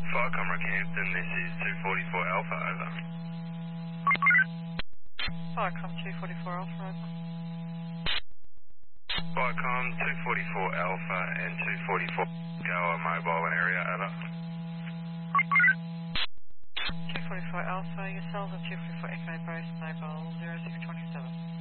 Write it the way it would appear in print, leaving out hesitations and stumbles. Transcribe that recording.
Viacom Rockhampton, this is 244 Alpha, over. Viacom 244 Alpha, over. Viacom 244 Alpha and 244 Goa mobile area, over. 244 Alpha, yourselves and 244 Echo, both mobile 0627.